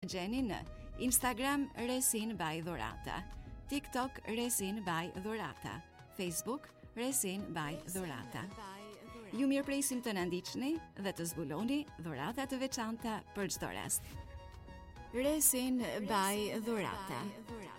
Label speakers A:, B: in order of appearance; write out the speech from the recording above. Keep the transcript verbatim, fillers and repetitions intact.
A: gjeni në Instagram Resin by Dhurata, TikTok Resin by Dhurata, Facebook Resin by Dhurata. Ju mirëpresim të na ndiqni dhe të zbuloni dhurata të veçanta për çdo rast. Resin by Dhurata.